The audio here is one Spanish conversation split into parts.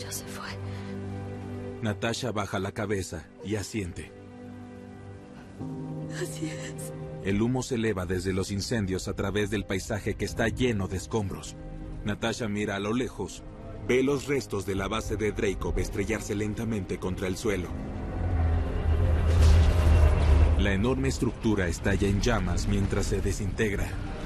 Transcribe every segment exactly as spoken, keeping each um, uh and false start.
Ya se fue. Natasha baja la cabeza y asiente. Así es. El humo se eleva desde los incendios a través del paisaje que está lleno de escombros. Natasha mira a lo lejos. Ve los restos de la base de Dreykov estrellarse lentamente contra el suelo. La enorme estructura estalla en llamas mientras se desintegra.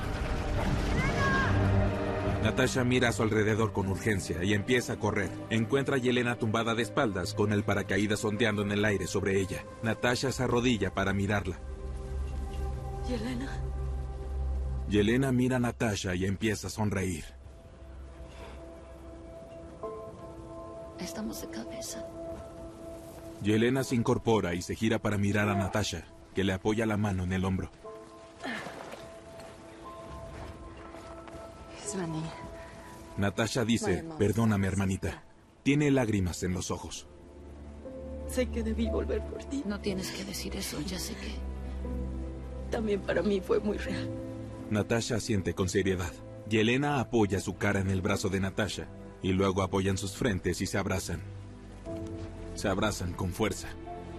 Natasha mira a su alrededor con urgencia y empieza a correr. Encuentra a Yelena tumbada de espaldas con el paracaídas ondeando en el aire sobre ella. Natasha se arrodilla para mirarla. ¿Yelena? Yelena mira a Natasha y empieza a sonreír. Estamos de cabeza. Yelena se incorpora y se gira para mirar a Natasha, que le apoya la mano en el hombro. Svani. Natasha dice, perdóname, hermanita. Tiene lágrimas en los ojos. Sé que debí volver por ti. No tienes que decir eso, ya sé que... También para mí fue muy real. Natasha asiente con seriedad. Yelena apoya su cara en el brazo de Natasha, y luego apoyan sus frentes y se abrazan. Se abrazan con fuerza.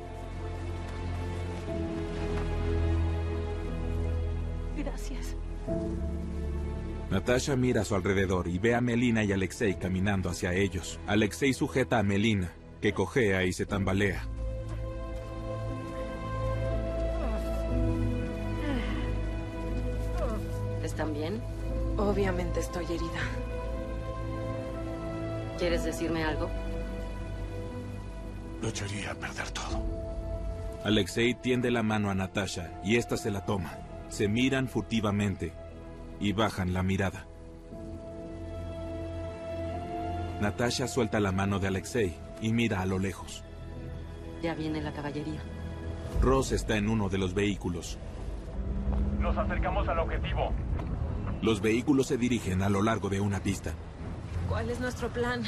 Gracias. Natasha mira a su alrededor y ve a Melina y Alexei caminando hacia ellos. Alexei sujeta a Melina, que cojea y se tambalea. ¿Están bien? Obviamente estoy herida. ¿Quieres decirme algo? Lo echaría a perder todo. Alexei tiende la mano a Natasha y ésta se la toma. Se miran furtivamente y bajan la mirada. Natasha suelta la mano de Alexei y mira a lo lejos. Ya viene la caballería. Ross está en uno de los vehículos. Nos acercamos al objetivo. Los vehículos se dirigen a lo largo de una pista. ¿Cuál es nuestro plan?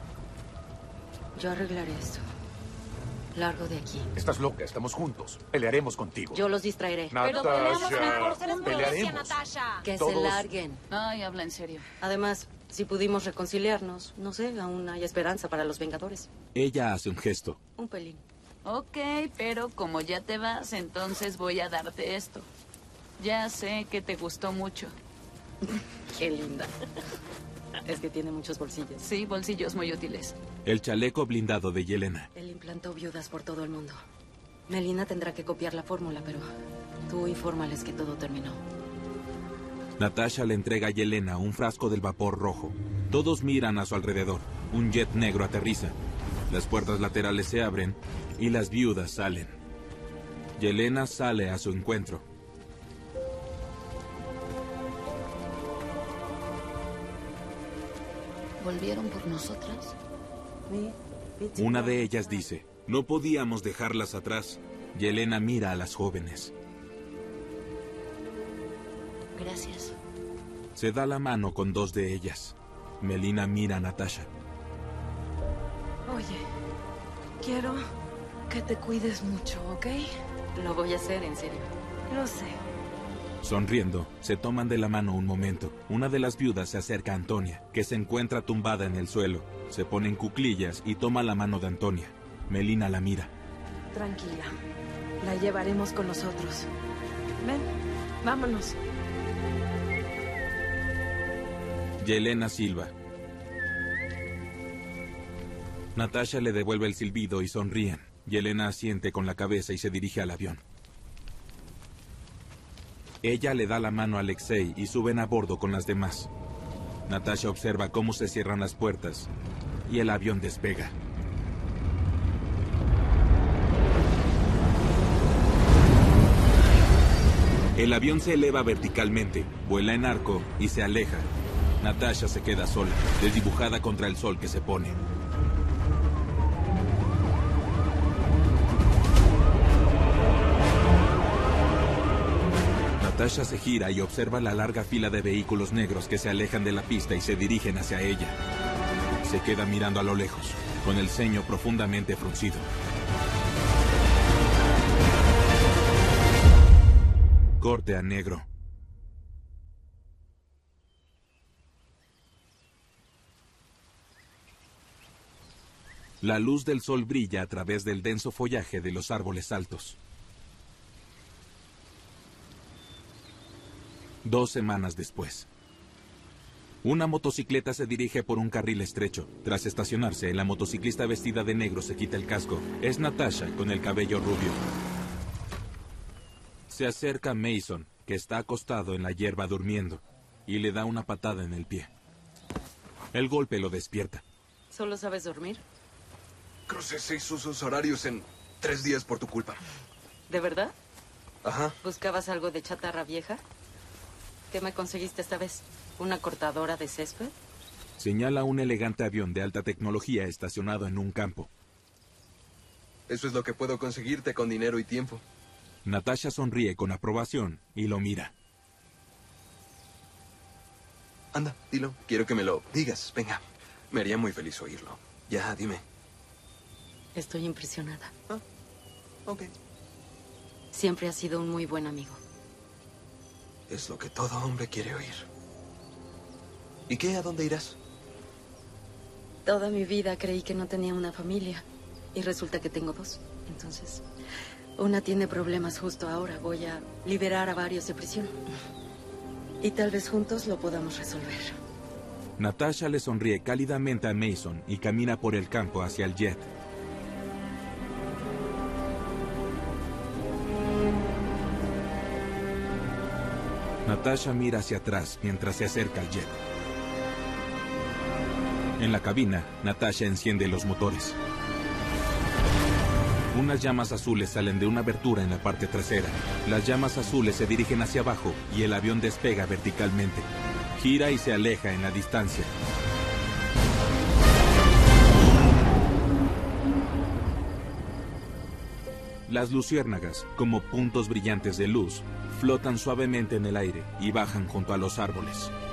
Yo arreglaré esto. Largo de aquí. Estás loca, estamos juntos. Pelearemos contigo. Yo los distraeré. Natasha, pelearemos. Natasha. Que Todos. se larguen. Ay, habla en serio. Además, si pudimos reconciliarnos, no sé, aún hay esperanza para los Vengadores. Ella hace un gesto. Un pelín. Ok, pero como ya te vas, entonces voy a darte esto. Ya sé que te gustó mucho. Qué linda. Es que tiene muchos bolsillos. Sí, bolsillos muy útiles. El chaleco blindado de Yelena. Él implantó viudas por todo el mundo. Melina tendrá que copiar la fórmula, pero tú infórmales que todo terminó. Natasha le entrega a Yelena un frasco del vapor rojo. Todos miran a su alrededor. Un jet negro aterriza. Las puertas laterales se abren y las viudas salen. Yelena sale a su encuentro. ¿Volvieron por nosotras? Una de ellas dice, no podíamos dejarlas atrás. Yelena mira a las jóvenes. Gracias. Se da la mano con dos de ellas. Melina mira a Natasha. Oye, quiero que te cuides mucho, ¿ok? Lo voy a hacer, en serio. Lo sé. Sonriendo, se toman de la mano un momento. Una de las viudas se acerca a Antonia, que se encuentra tumbada en el suelo. Se pone en cuclillas y toma la mano de Antonia. Melina la mira. Tranquila. La llevaremos con nosotros. Ven, vámonos. Yelena silba. Natasha le devuelve el silbido y sonríen. Yelena asiente con la cabeza y se dirige al avión. Ella le da la mano a Alexei y suben a bordo con las demás. Natasha observa cómo se cierran las puertas y el avión despega. El avión se eleva verticalmente, vuela en arco y se aleja. Natasha se queda sola, desdibujada contra el sol que se pone. Natasha se gira y observa la larga fila de vehículos negros que se alejan de la pista y se dirigen hacia ella. Se queda mirando a lo lejos, con el ceño profundamente fruncido. Corte a negro. La luz del sol brilla a través del denso follaje de los árboles altos. Dos semanas después. Una motocicleta se dirige por un carril estrecho. Tras estacionarse, la motociclista vestida de negro se quita el casco. Es Natasha, con el cabello rubio. Se acerca a Mason, que está acostado en la hierba durmiendo, y le da una patada en el pie. El golpe lo despierta. ¿Solo sabes dormir? Crucé seis usos horarios en tres días por tu culpa. ¿De verdad? Ajá. ¿Buscabas algo de chatarra vieja? ¿Qué me conseguiste esta vez? ¿Una cortadora de césped? Señala un elegante avión de alta tecnología estacionado en un campo. Eso es lo que puedo conseguirte con dinero y tiempo. Natasha sonríe con aprobación y lo mira. Anda, dilo. Quiero que me lo digas. Venga. Me haría muy feliz oírlo. Ya, dime. Estoy impresionada. Ah, ok. Siempre has sido un muy buen amigo. Es lo que todo hombre quiere oír. ¿Y qué? ¿A dónde irás? Toda mi vida creí que no tenía una familia. Y resulta que tengo dos. Entonces, una tiene problemas justo ahora. Voy a liberar a varios de prisión. Y tal vez juntos lo podamos resolver. Natasha le sonríe cálidamente a Mason y camina por el campo hacia el jet. Natasha mira hacia atrás mientras se acerca al jet. En la cabina, Natasha enciende los motores. Unas llamas azules salen de una abertura en la parte trasera. Las llamas azules se dirigen hacia abajo y el avión despega verticalmente. Gira y se aleja en la distancia. Las luciérnagas, como puntos brillantes de luz, flotan suavemente en el aire y bajan junto a los árboles.